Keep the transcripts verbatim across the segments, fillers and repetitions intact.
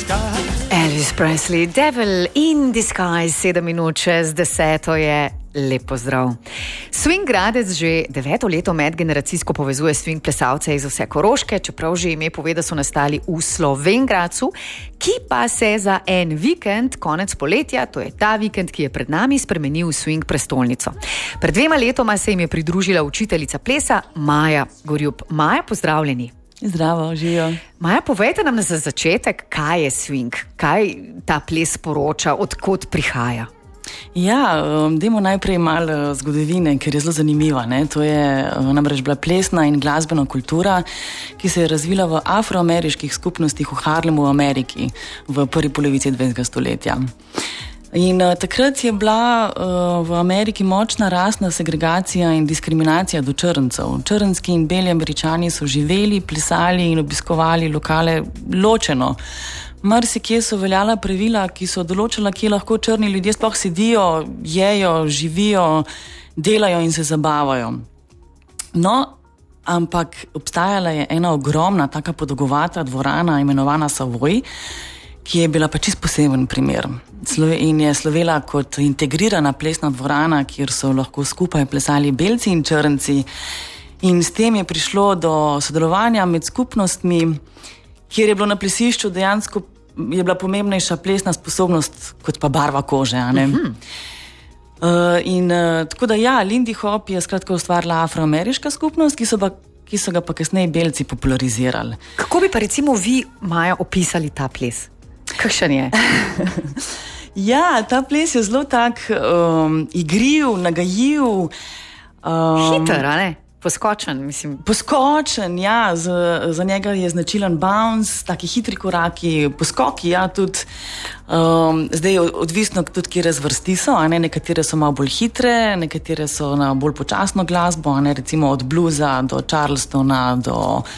Elvis Presley, Devil in Disguise, sedem minut čez deseto je. Lep pozdrav. Swing Gradec že deveto leto medgeneracijsko povezuje swing plesalce iz vse Koroške, čeprav že ime pove, da so nastali v Slovenj Gradcu, ki pa se za en vikend, konec poletja, to je ta vikend, ki je pred nami, spremenil v swing prestolnico. Pred dvema letoma se jim je pridružila učiteljica plesa Maja Gorjup. Maja, pozdravljeni. Zdravo, živijo. Maja, povejte nam za začetek, kaj je swing, kaj ta ples poroča, odkot prihaja. Ja, dajmo najprej malo zgodovine, ker je zelo zanimiva. Ne? To je namreč bila plesna in glasbena kultura, ki se je razvila v afroameriških skupnostih v Harlemu v Ameriki v prvi polovici dvajsetega stoletja. In uh, takrat je bila uh, v Ameriki močna rasna segregacija in diskriminacija do črncev. Črnski in beli Američani so živeli, plesali in obiskovali lokale ločeno. Marsikje so veljala pravila, ki so določala, kje lahko črni ljudje sploh sedijo, jejo, živijo, delajo in se zabavajo. No, ampak obstajala je ena ogromna, taka podolgovata dvorana, imenovana Savoy, ki je bila pa čist poseben primer. In je slovela kot integrirana plesna dvorana, kjer so lahko skupaj plesali belci in črnci. In s tem je prišlo do sodelovanja med skupnostmi, kjer je bilo na plesišču dejansko je bila pomembnejša plesna sposobnost kot pa barva kože. A ne? Uh-huh. uh, in uh, tako da ja, Lindy Hop je skratka ustvarila afroameriška skupnost, ki so, pa, ki so ga pa kasneje belci popularizirali. Kako bi pa recimo vi, Maja, opisali ta ples? Kakšen je? Ja, ta ples je zelo tak um, igriv, nagajiv. Um, Hiter, a ne? Poskočen, mislim. Poskočen, ja, z, za njega je značilen bounce, taki hitri koraki, poskoki, ja, tudi, um, zdaj odvisno tudi, kje razvrsti so, a ne, nekatere so malo bolj hitre, nekatere so na bolj počasno glasbo, a ne, recimo od bluza do Charlestona, do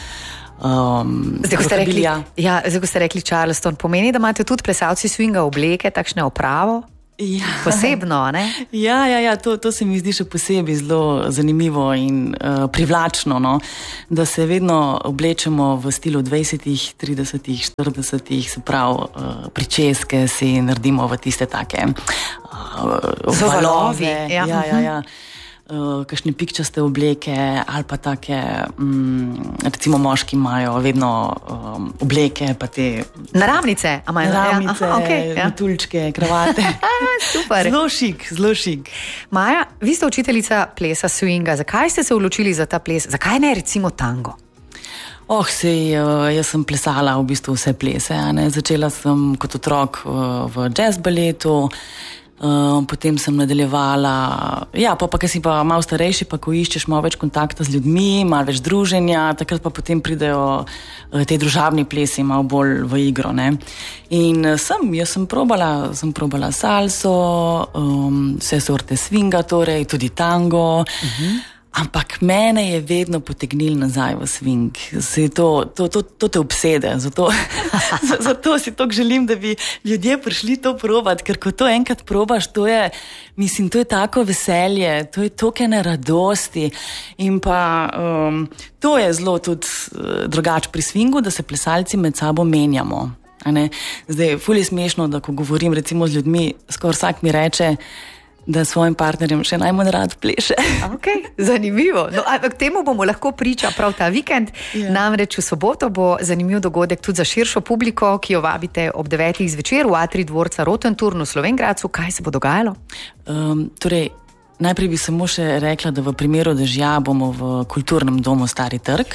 um, zdaj, ko ste rekli, ja, zdaj, ko ste rekli Charleston, pomeni, da imate tudi plesalci swinga obleke, takšne opravo? Ja. Posebno, ne? Ja, ja, ja, to, to se mi zdi še posebej zelo zanimivo in uh, privlačno, no? Da se vedno oblečemo v stilu dvajsetih, tridesetih, štiridesetih, se pravi, uh, pričeske si naredimo v tiste take uh, valove. Ja, ja, ja. ja. Uh, kakšne pikčaste obleke ali pa take, um, recimo moški imajo vedno um, obleke, pa te naramnice, a imajo naramnice, ja. okay, ja. Metuljčke, kravate. Super. Zelo šik, zelo šik. Maja, vi ste učiteljica plesa swinga. Zakaj ste se odločili za ta ples? Zakaj ne recimo tango? Oh, sej, uh, jaz sem plesala v bistvu vse plese. A ne? Začela sem kot otrok uh, v jazz baletu. Uh, potem sem nadaljevala, ja, pa pa, ker si pa malo starejši, pa ko iščeš malo več kontakta z ljudmi, malo več druženja, takrat pa potem pridejo uh, te družabni plesi malo bolj v igro, ne. In uh, sem, jaz sem probala, sem probala salso, um, vse sorte swinga, torej tudi tango, uh-huh. Ampak mene je vedno potegnil nazaj v swing. To, to, to, to te obsede, zato, zato si tako želim, da bi ljudje prišli to probati, ker ko to enkrat probaš, to je, mislim, to je tako veselje, to je tokene radosti in pa um, to je zelo tudi uh, drugače pri swingu, da se plesalci med sabo menjamo. A ne? Zdaj, ful je smešno, da ko govorim recimo z ljudmi, skoraj vsak mi reče, da svojim partnerjem še najmanj rad pleše. Ok, zanimivo. No, ampak temu bomo lahko priča prav ta vikend. Yeah. Namreč v soboto bo zanimiv dogodek tudi za širšo publiko, ki jo vabite ob devetih zvečer v atrij dvorca Rotenturn v Slovenj Gradcu. Kaj se bo dogajalo? Um, torej, najprej bi samo še rekla, da v primeru dežja bomo v kulturnem domu Stari trg.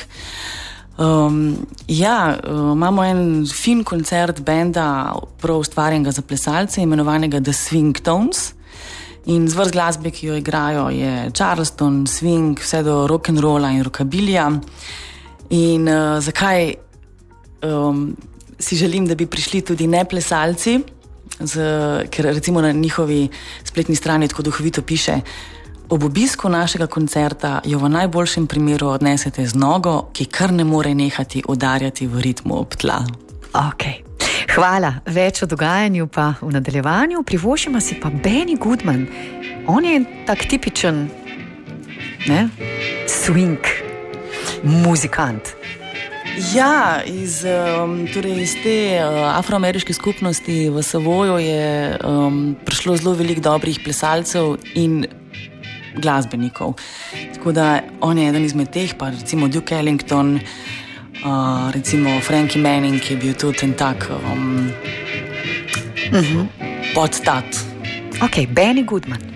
Um, ja, uh, imamo en fin koncert benda prav ustvarjenega za plesalce, imenovanega The Swing Tones. In zvrst glasbe, ki jo igrajo, je Charleston, swing, vse do rock'n'rolla in rockabilija. In uh, zakaj um, si želim, da bi prišli tudi neplesalci, z, ker recimo na njihovi spletni strani tako duhovito piše: ob obisku našega koncerta jo v najboljšem primeru odnesete z nogo, ki kar ne more nehati udarjati v ritmu ob tla. Ok. Hvala. Več o dogajanju pa v nadaljevanju. Privoščimo si pa Benny Goodman. On je tak tipičen, ne, swing muzikant. Ja, iz, um, torej iz te uh, afroameriške skupnosti v Savoju je um, prišlo zelo veliko dobrih plesalcev in glasbenikov. Tako da on je eden izmed teh, pa recimo Duke Ellington, uh, recimo Frankie Manning, ki je bil tudi en tak um, uh-huh. podstat. Ok, Benny Goodman.